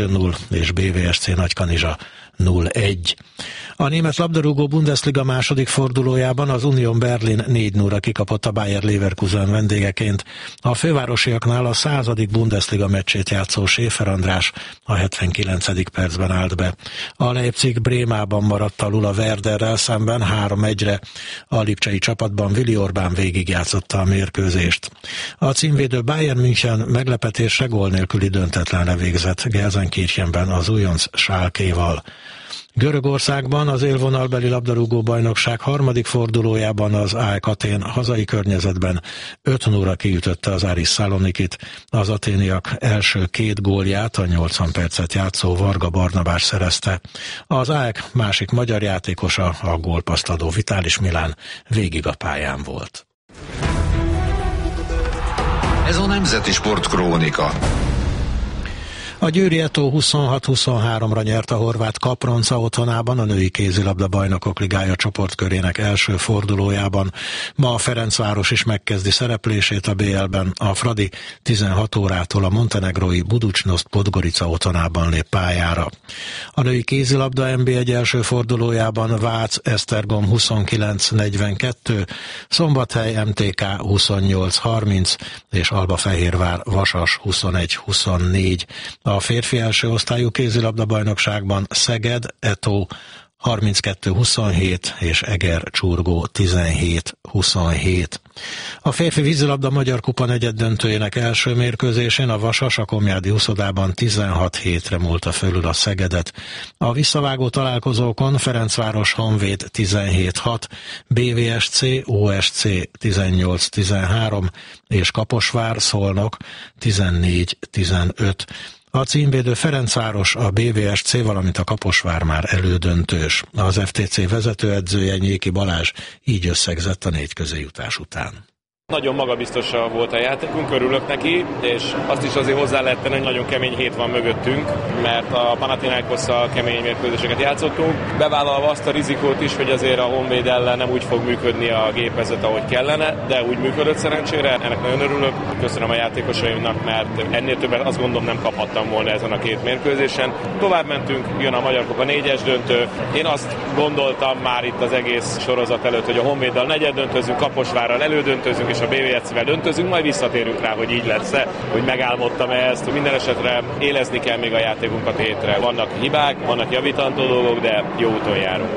0 és BVSC Nagykanizsa 0-1. A német labdarúgó Bundesliga második fordulójában az Union Berlin 4-0-ra kikapott a Bayer Leverkusen vendégeként. A fővárosiaknál a 100. Bundesliga meccsét játszó Schäfer András a 79. percben állt be. A Leipzig Brémában maradt alul a Werderrel szemben 3-1-re. A lipcsei csapatban Willi Orbán végigjátszotta a mérkőzést. A címvédő Bayern München meglepetésre gól nélküli döntetlenre végzett Gelsenkirchenben az Újonc Schalkéval. Görögországban az élvonalbeli labdarúgó bajnokság harmadik fordulójában az AEK Atén hazai környezetben 5-0-ra kiütötte az Aris Szalonikit. Az aténiak első 2 gólját a 80 percet játszó Varga Barnabás szerezte. Az AEK másik magyar játékosa, a gólpaszt adó Vitális Milán végig a pályán volt. Ez a Nemzeti Sport Krónika. A Győri Eto 26-23-ra nyert a horvát Kapronca otthonában a női kézilabda bajnokok ligája csoportkörének első fordulójában. Ma a Ferencváros is megkezdi szereplését a BL-ben. A Fradi 16 órától a montenegrói Budućnost Podgorica otthonában lép pályára. A női kézilabda NB1 első fordulójában Vác Esztergom 29-42, Szombathely MTK 28-30 és Albafehérvár Vasas 21-24. A férfi első osztályú kézilabda bajnokságban Szeged, Eto 32-27 és Eger Csurgó 17-27. A férfi vízilabda Magyar Kupa negyeddöntőjének első mérkőzésén a Vasas a Komjádi Uszodában 16-7-re múlta fölül a Szegedet. A visszavágó találkozókon Ferencváros Honvéd 17-6, BVSC OSC 18-13 és Kaposvár Szolnok 14-15. A címvédő Ferencváros, a BVSC, valamint a Kaposvár már elődöntős. Az FTC vezetőedzője Nyéki Balázs így összegzett a 4 közéjutás után. Nagyon magabiztosa volt a játékunk, örülök neki, és azt is azért hozzá lehet tenni, hogy nagyon kemény hét van mögöttünk, mert a Panathinaikosszal kemény mérkőzéseket játszottunk, bevállalva azt a rizikót is, hogy azért a Honvéd ellen nem úgy fog működni a gépezet, ahogy kellene, de úgy működött szerencsére, ennek nagyon örülök. Köszönöm a játékosaimnak, mert ennél többet azt gondolom nem kaphattam volna ezen a 2 mérkőzésen. Tovább mentünk, jön a Magyar Kupa 4-es döntő. Én azt gondoltam már itt az egész sorozat előtt, hogy a Honvéddal negyeddöntözünk, Kaposvárral elődöntözünk, és a BVSC-vel döntözünk, majd visszatérünk rá, hogy így lesz-e, hogy megállmodtam ezt, hogy minden esetre élezni kell még a játékunkat hétre. Vannak hibák, vannak javítandó dolgok, de jó úton járunk.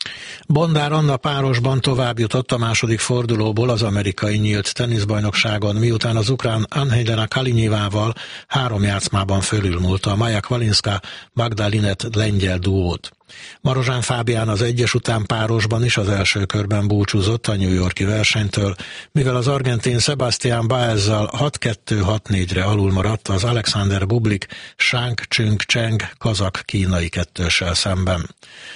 Bondár Anna párosban tovább jutott a második fordulóból az amerikai nyílt teniszbajnokságon, miután az ukrán Anhelina Kalinyivával 3 játszmában fölülmúlta a Maja Kvalinska-Magdalinet lengyel duót. Marozsán Fábián az egyes után párosban is az első körben búcsúzott a New York-i versenytől, mivel az argentin Sebastián Baezzal 6-2-6-4-re alul maradt az Alexander Bublik Shang Chung Cheng kazak-kínai kettőssel szemben.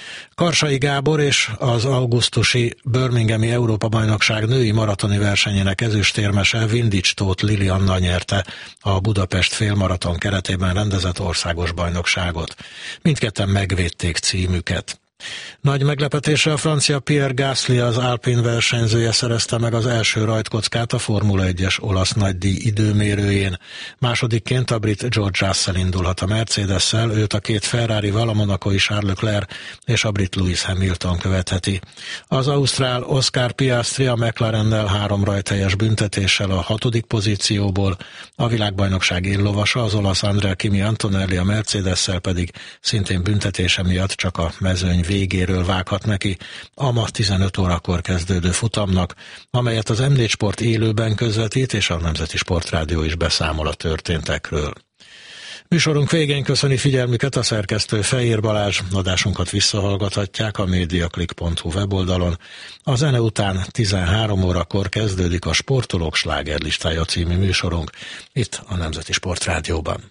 Karsai Gábor és az augusztusi Birminghami Európa-bajnokság női maratoni versenyének ezüstérmese Vindics Tóth Lilianna nyerte a Budapest félmaraton keretében rendezett országos bajnokságot. Mindketten megvédték címüket. Nagy meglepetésre a francia Pierre Gasly, az Alpine versenyzője szerezte meg az első rajtkockát a Formula 1-es olasz nagydíj időmérőjén. Másodikként a brit George Russell indulhat a Mercedes-szel, őt a 2 Ferrari-val a monacói Charles Leclerc és a brit Lewis Hamilton követheti. Az ausztrál Oscar Piastri a McLarennel 3 rajthelyes büntetéssel a 6. pozícióból, a világbajnokság éllovasa az olasz Andrea Kimi Antonelli a Mercedes-szel pedig szintén büntetése miatt csak a mezőny végéről vághat neki a ma 15 órakor kezdődő futamnak, amelyet az M4 Sport élőben közvetít, és a Nemzeti Sportrádió is beszámol a történtekről. Műsorunk végén köszöni figyelmüket a szerkesztő Fejér Balázs, adásunkat visszahallgathatják a mediaclick.hu weboldalon. A zene után 13 órakor kezdődik a Sportolók slágerlistája című műsorunk, itt a Nemzeti Sportrádióban.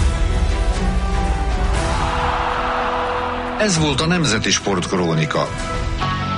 Ez volt a Nemzeti Sport Krónika.